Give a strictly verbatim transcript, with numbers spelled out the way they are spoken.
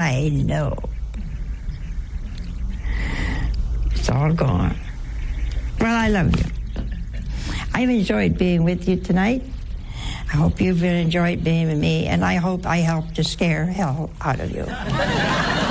I know. It's all gone. Well, I love you. I've enjoyed being with you tonight. I hope you've enjoyed being with me, and I hope I helped to scare hell out of you.